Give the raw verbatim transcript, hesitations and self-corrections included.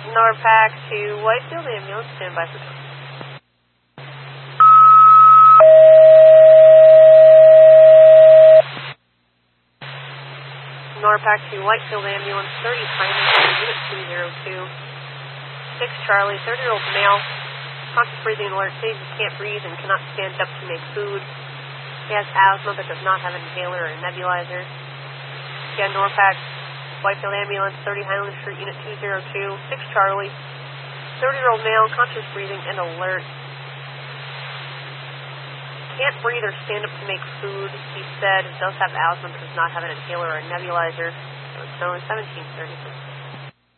Norpac to Whitefield Ambulance, stand by for time. Norpac to Whitefield Ambulance, thirty Simon, unit two zero two. six Charlie, thirty-year-old male, conscious breathing alert, says he can't breathe and cannot stand up to make food. He has asthma but does not have an inhaler or a nebulizer. Again, Norpac, Whitefield Ambulance, thirty Highland Street, unit two zero two. six Charlie, thirty-year-old male, conscious breathing and alert. Can't breathe or stand up to make food. He said does have asthma but does not have an inhaler or a nebulizer. So it's known as seventeen thirty-six.